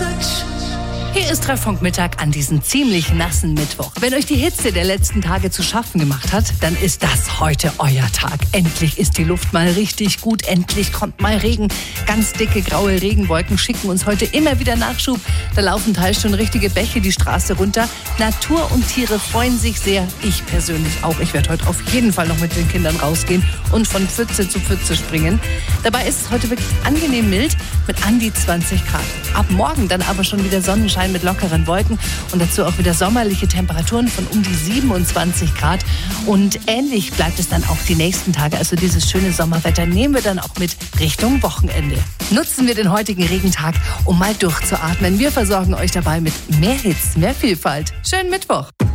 Hier ist Treffpunkt Mittag an diesem ziemlich nassen Mittwoch. Wenn euch die Hitze der letzten Tage zu schaffen gemacht hat, dann ist das heute euer Tag. Endlich ist die Luft mal richtig gut, endlich kommt mal Regen. Ganz dicke graue Regenwolken schicken uns heute immer wieder Nachschub. Da laufen teils schon richtige Bäche die Straße runter. Natur und Tiere freuen sich sehr. Ich persönlich auch. Ich werde heute auf jeden Fall noch mit den Kindern rausgehen und von Pfütze zu Pfütze springen. Dabei ist es heute wirklich angenehm mild mit an die 20 Grad. Ab morgen dann aber schon wieder Sonnenschein mit lockeren Wolken und dazu auch wieder sommerliche Temperaturen von um die 27 Grad. Und ähnlich bleibt es dann auch die nächsten Tage. Also dieses schöne Sommerwetter nehmen wir dann auch mit Richtung Wochenende. Nutzen wir den heutigen Regentag, um mal durchzuatmen. Wir versorgen euch dabei mit mehr Hits, mehr Vielfalt. Schönen Mittwoch!